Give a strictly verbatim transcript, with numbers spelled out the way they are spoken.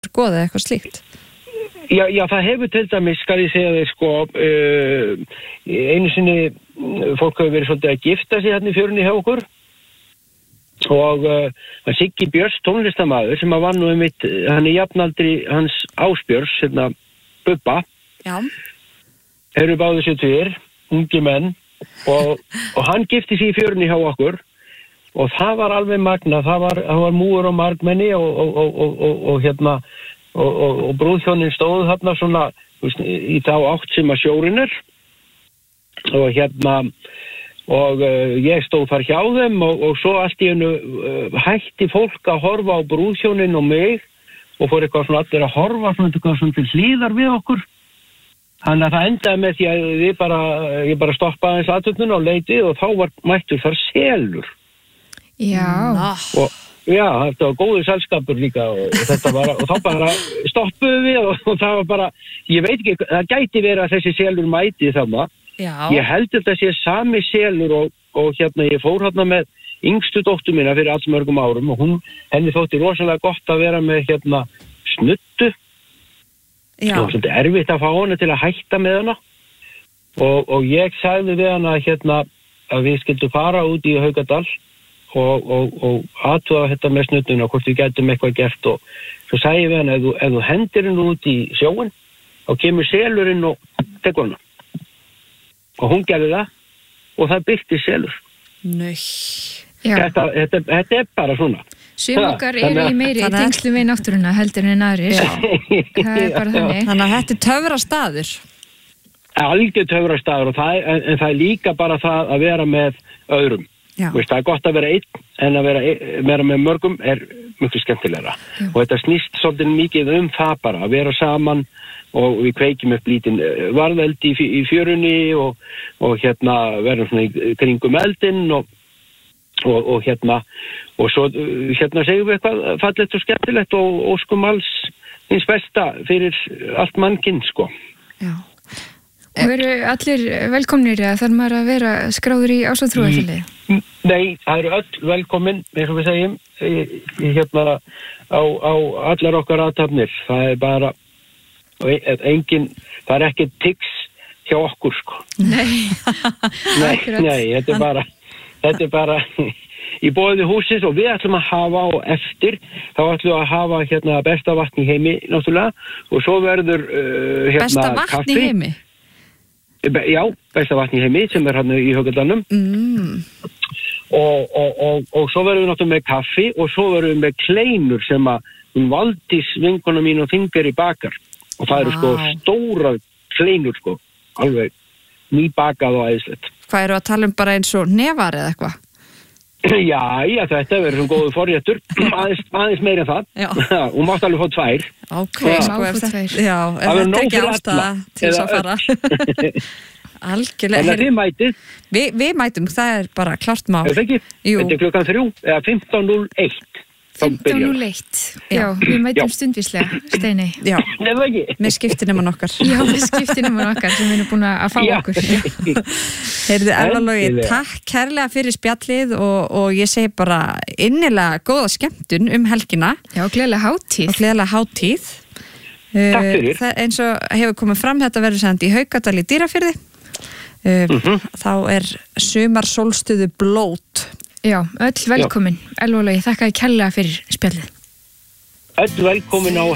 skoða eitthvað slíkt? Já, já, það hefur til dæmis, skal ég segja þig, sko, uh, einu sinni fólk hefur verið svolítið að gifta sig hérna í fjörunni hjá okkur og uh, Siggi Björns, tónlistarmaður, sem að var nú einmitt, hann er jafnaldri hans Ásbjörns, hérna, Bubba, Já. eru báðu sér tveir, ungi menn, og, og hann gifti sig í fjörunni hjá okkur og það var alveg magna, það var, það var múur og margmenni og, og, og, og, og, og hérna, og, og, og brúðhjónin stóð þarna svona veist, í þá átt sem að sjórinn er og hérna og uh, ég stóð þar hjá þeim og, og svo allt í hennu uh, hætti fólk að horfa á brúðhjónin og mig og fór eitthvað svona allir að horfa svona, eitthvað svona til hlýðar við okkur þannig að það endaði með því að við bara, ég bara stoppaði eins aðtöfnun og leiti og þá var mættur þar selur. Já. Og já, þetta var góður selskapur líka og, og þetta var, og þá bara stoppuðu við og, og það var bara, ég veit ekki, það gæti verið að þessi selur mæti þarna. Já. Ég held þetta sé sami selur og, og hérna ég fór hérna með yngstu dóttur mína fyrir alls mörgum árum og hún, henni þótti rosalega gott að vera með hérna snuttu. Já. Og svolítið erfitt að fá hana til að hætta með hana og, og ég sagði við hana hérna að við skildum fara út í Haugadal og, og, og athuga þetta með snuttuna hvort við gætum eitthvað gert og svo sagði við hana ef þú, ef þú hendir henni út í sjóin þá kemur selurinn og tekur hana og hún gerði það og það byrti selur. Nei. Þetta, þetta, þetta er bara svona. Sumokar eru í meiri tengslu við náttúruna heldur en aðrir. Það er bara þannig. Þannig að þetta er töfrastaður. Algjör töfrastaður og það er, en, en það er líka bara það að vera með öðrum. Veist, það er gott að vera einn en að vera, vera með mörgum er mjög skemmtilegra. Já. Og þetta snýst svolítið mikið um það bara að vera saman og við kveikjum upp lítinn varðeldi í, í fjörunni og, og hérna verðum svona í kringum eldinn og Og, og hérna og svo hérna segjum við eitthvað fallegt og skemmtilegt og óskum alls hins besta fyrir allt mannkinn sko. Já. Og eru allir velkomnir eða þarf maður að vera skráður í ásatrúarfélagið? Nei, það eru öll velkomin eins og við segjum hérna á, á allar okkar athafnir. Það er bara engin, það er ekki tics hjá okkur sko. Nei. nei, nei, þetta er bara Þetta er bara í boði húsins og við ætlum að hafa og eftir þá ætlum við að hafa hérna besta vatn í heimi náttúrulega og svo verður uh, hérna besta vatn kaffi. Í heimi? Be, já, besta vatn í heimi sem er hérna í Haugadalnum mm. og, og, og, og svo verðum við náttúrulega með kaffi og svo verðum við með kleinur sem að hún Valdís vinkona mín og þingar í bakar og það eru sko stóra kleinur sko, alveg nýbakað og æðislegt. Hvað eru að tala um bara eins og nefar eða eitthvað? Já, já, þetta verður svona góðu forréttur, aðeins, aðeins meira en það. Já. Hún mátt alveg fá tvær. Ok, já. sko, ef þetta, já, ef þetta er ekki ástæða til þess að fara. Algjörlega. En þið mætið? Vi, við mætum, það er bara klart mál. Er það ekki? Jú. Þetta er klukkan þrjú, eða fimmtán núll eitt. fimmtán núll eitt. Já, við mætum já. Stundvíslega, Steini. Já. Nei, það ekki. Með skiptinemann okkar. Já, með skiptinemann okkar sem við erum búin að fá já. Okkur. Heyrðu, Ella Logi, takk kærlega fyrir spjallið og, og ég segi bara innilega góða skemmtun um helgina. Já, gleðilega hátíð. Og gleðilega hátíð. Takk fyrir. Það, eins og hefur komið fram, þetta verður send í Haugadal í Dýrafirði. Uh, mm-hmm. Þá er sumarsólstuðu blót. Já, öll velkomin. Ella Logi, þakka ég kærlega fyrir spjallið. Öll velkomin á